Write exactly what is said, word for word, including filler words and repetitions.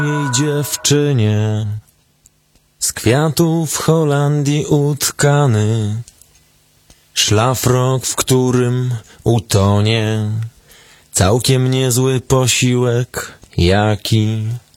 jej dziewczynie z kwiatów Holandii utkany szlafrok, w którym utonie całkiem niezły posiłek, jaki